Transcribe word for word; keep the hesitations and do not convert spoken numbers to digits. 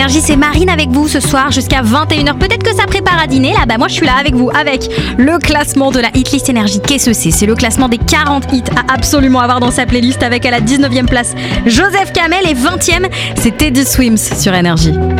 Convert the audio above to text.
Énergie, c'est Marine avec vous ce soir jusqu'à vingt et une heures. Peut-être que ça prépare à dîner. Là, bah moi je suis là avec vous avec le classement de la Hitlist Énergie. Qu'est-ce que c'est ? C'est le classement des quarante hits à absolument avoir dans sa playlist avec à la dix-neuvième place Joseph Kamel et vingtième, c'est Teddy Swims sur Énergie.